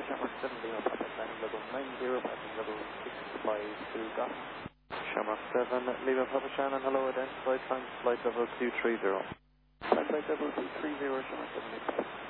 Shamrock 7 Lima Papa, landing level 90, passing level 652 Golf. Shamrock 7 Lima Papa Shannon, hello, identified time, flight level 230. Flight level 230, Shamrock 7 Lima Papa.